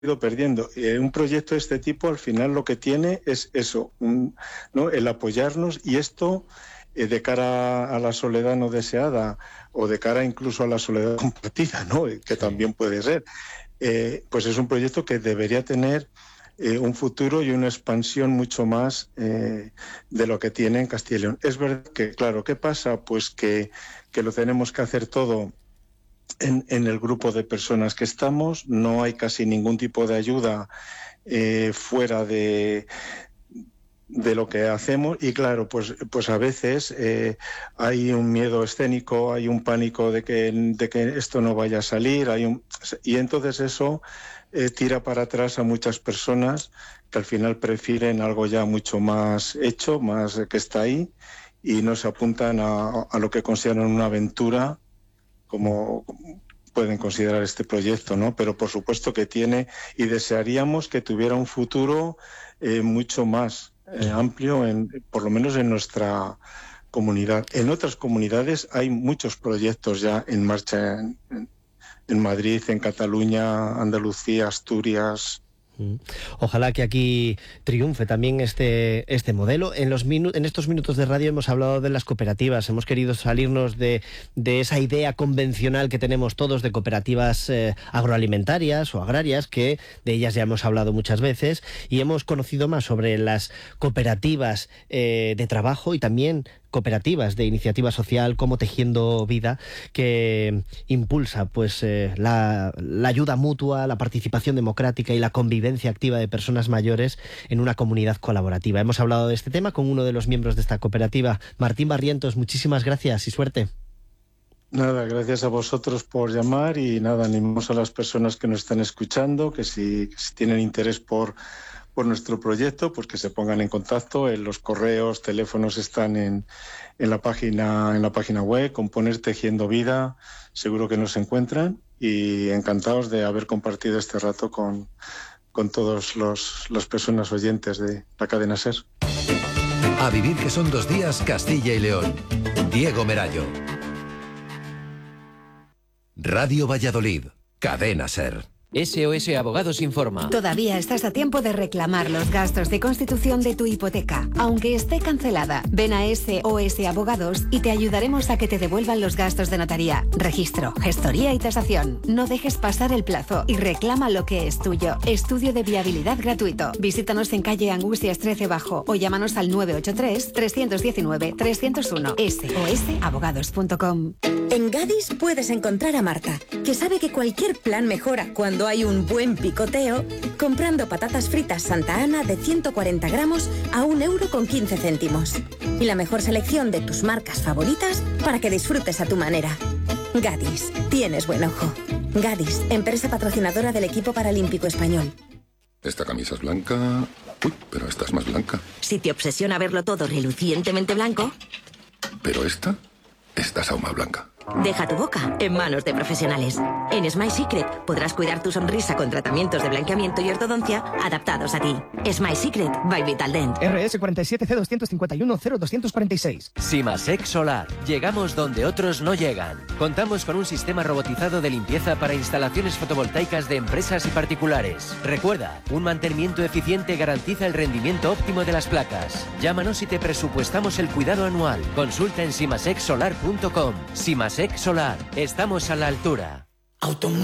ido perdiendo. Un proyecto de este tipo al final lo que tiene es eso, ¿no? El apoyarnos, y esto de cara a la soledad no deseada o de cara incluso a la soledad compartida, ¿no? Que también puede ser, pues es un proyecto que debería tener un futuro y una expansión mucho más de lo que tiene en Castilla y León. Es verdad que, claro, ¿qué pasa? Pues que lo tenemos que hacer todo en el grupo de personas que estamos. No hay casi ningún tipo de ayuda fuera de lo que hacemos, y claro, pues a veces hay un miedo escénico, hay un pánico de que esto no vaya a salir, y entonces eso tira para atrás a muchas personas que al final prefieren algo ya mucho más hecho, más que está ahí, y no se apuntan a lo que consideran una aventura como pueden considerar este proyecto, ¿no? Pero por supuesto que tiene, y desearíamos que tuviera un futuro mucho más amplio, por lo menos en nuestra comunidad. En otras comunidades hay muchos proyectos ya en marcha, en Madrid, en Cataluña, Andalucía, Asturias. Ojalá que aquí triunfe también este modelo. En estos minutos de radio hemos hablado de las cooperativas. Hemos querido salirnos de esa idea convencional que tenemos todos de cooperativas agroalimentarias o agrarias, que de ellas ya hemos hablado muchas veces, y hemos conocido más sobre las cooperativas de trabajo y también cooperativas de iniciativa social como Tejiendo Vida, que impulsa pues la ayuda mutua, la participación democrática y la convivencia activa de personas mayores en una comunidad colaborativa. Hemos hablado de este tema con uno de los miembros de esta cooperativa, Martín Barrientos. Muchísimas gracias y suerte. Nada, gracias a vosotros por llamar, y nada, animamos a las personas que nos están escuchando, que si tienen interés por nuestro proyecto, pues que se pongan en contacto. Los correos, teléfonos están en la página web. Con poner Tejiendo Vida seguro que nos encuentran, y encantados de haber compartido este rato con todas las personas oyentes de la cadena SER. A vivir, que son 2 días, Castilla y León. Diego Merayo. Radio Valladolid, cadena SER. SOS Abogados informa. Todavía estás a tiempo de reclamar los gastos de constitución de tu hipoteca. Aunque esté cancelada, ven a SOS Abogados y te ayudaremos a que te devuelvan los gastos de notaría, registro, gestoría y tasación. No dejes pasar el plazo y reclama lo que es tuyo. Estudio de viabilidad gratuito. Visítanos en calle Angustias 13 Bajo o llámanos al 983-319-301. sosabogados.com. En Gadis puedes encontrar a Marta, que sabe que cualquier plan mejora cuando hay un buen picoteo, comprando patatas fritas Santa Ana de 140 gramos a 1,15 €. Y la mejor selección de tus marcas favoritas para que disfrutes a tu manera. Gadis, tienes buen ojo. Gadis, empresa patrocinadora del equipo paralímpico español. Esta camisa es blanca. Uy, pero esta es más blanca. Si te obsesiona verlo todo relucientemente blanco, Pero esta es aún más blanca. deja tu boca en manos de profesionales. En Smile Secret podrás cuidar tu sonrisa con tratamientos de blanqueamiento y ortodoncia adaptados a ti. Smile Secret by Vitaldent. RS 47C251-0246. Simasec Solar. Llegamos donde otros no llegan. Contamos con un sistema robotizado de limpieza para instalaciones fotovoltaicas de empresas y particulares. Recuerda, un mantenimiento eficiente garantiza el rendimiento óptimo de las placas. Llámanos y te presupuestamos el cuidado anual. Consulta en simasecsolar.com. Simasec Solar. Estamos a la altura.